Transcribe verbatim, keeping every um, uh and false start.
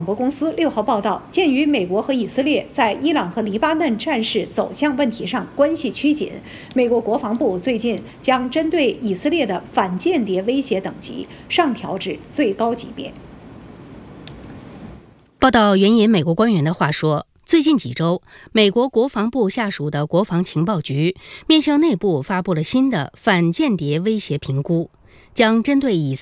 广播公司六号报道，鉴于美国和以色列在伊朗和黎巴嫩战事走向问题上关系趋紧，美国国防部最近将针对以色列的反间谍威胁等级上调至最高级别。 报道援引美国官员的话说，最近几周，美国国防部下属的国防情报局面向内部发布了新的反间谍威胁评估，将针对以